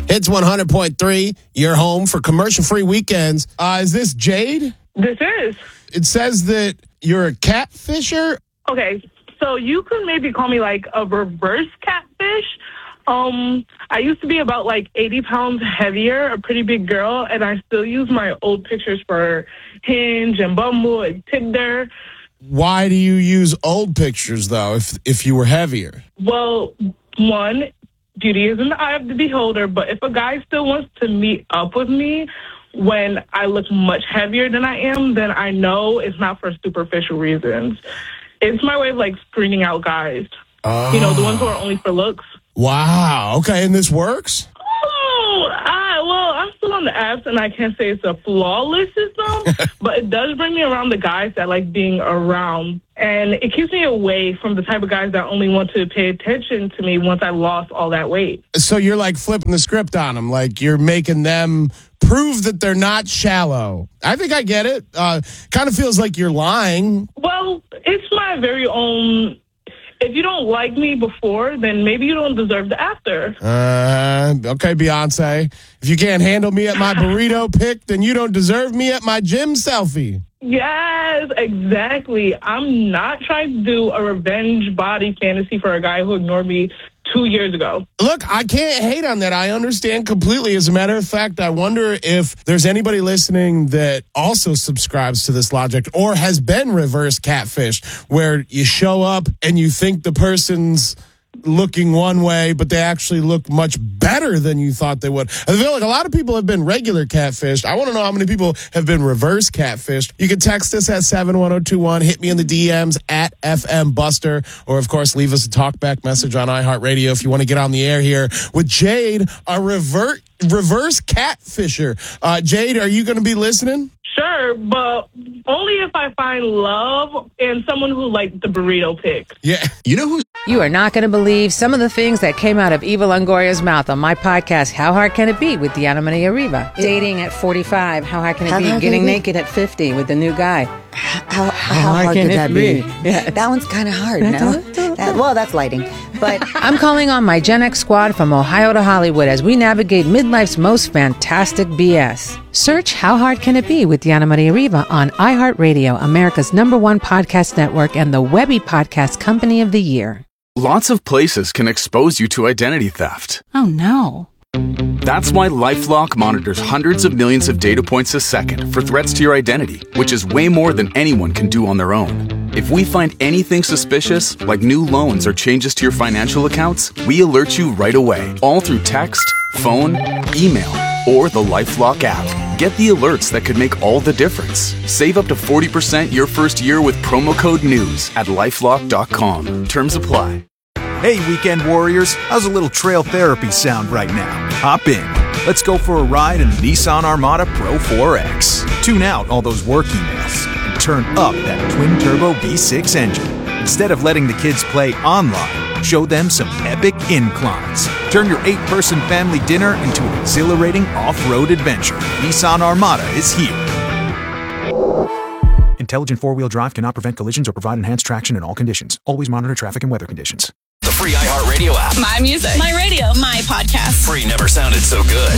It's 100.3, your home for commercial-free weekends. Is this Jade? This is. It says that you're a catfisher. Okay, so you could maybe call me like a reverse catfish. I used to be about like 80 pounds heavier, a pretty big girl, and I still use my old pictures for Hinge and Bumble and Tinder. Why do you use old pictures, though, if you were heavier? Well, one, beauty is in the eye of the beholder, but if a guy still wants to meet up with me when I look much heavier than I am, then I know it's not for superficial reasons. It's my way of like screening out guys. Oh. You know, the ones who are only for looks. Wow. Okay, and this works? Well, I'm still on the apps, and I can't say it's a flawless system, but it does bring me around the guys that like being around. And it keeps me away from the type of guys that only want to pay attention to me once I lost all that weight. So you're like flipping the script on them, like you're making them prove that they're not shallow. I think I get it. Kind of feels like you're lying. Well, it's my very own. If you don't like me before, then maybe you don't deserve the after. Okay, Beyonce. If you can't handle me at my burrito pic, then you don't deserve me at my gym selfie. Yes, exactly. I'm not trying to do a revenge body fantasy for a guy who ignored me 2 years ago. Look, I can't hate on that. I understand completely. As a matter of fact, I wonder if there's anybody listening that also subscribes to this logic or has been reverse catfished, where you show up and you think the person's looking one way, but they actually look much better than you thought they would. I feel like a lot of people have been regular catfished. I want to know how many people have been reverse catfished. You can text us at 71021, hit me in the DMs at FM Buster, or of course leave us a talkback message on iHeartRadio if you want to get on the air here with Jade, a reverse catfisher. Jade, are you going to be listening? Sure, but only if I find love in someone who liked the burrito pic. Yeah. You know who's... You are not going to believe some of the things that came out of Eva Longoria's mouth on my podcast, How Hard Can It Be, with Diana Maria Riva. Dating at 45, how hard can it be? Getting naked at 50 with the new guy. How hard could that be? Yeah. That one's kind of hard, no? Well, that's lighting. But I'm calling on my Gen X squad from Ohio to Hollywood as we navigate midlife's most fantastic BS. Search How Hard Can It Be with Diana Maria Riva on iHeartRadio, America's #1 podcast network and the Webby Podcast Company of the Year. Lots of places can expose you to identity theft. Oh, no. That's why LifeLock monitors hundreds of millions of data points a second for threats to your identity, which is way more than anyone can do on their own. If we find anything suspicious, like new loans or changes to your financial accounts, we alert you right away, all through text, phone, email, or the LifeLock app. Get the alerts that could make all the difference. Save up to 40% your first year with promo code NEWS at LifeLock.com. Terms apply. Hey, weekend warriors, how's a little trail therapy sound right now? Hop in. Let's go for a ride in the Nissan Armada Pro 4X. Tune out all those work emails and turn up that twin-turbo V6 engine. Instead of letting the kids play online, show them some epic inclines. Turn your 8-person family dinner into an exhilarating off-road adventure. Nissan Armada is here. Intelligent four-wheel drive cannot prevent collisions or provide enhanced traction in all conditions. Always monitor traffic and weather conditions. The free iHeartRadio app. My music. My radio. My podcast. Free never sounded so good.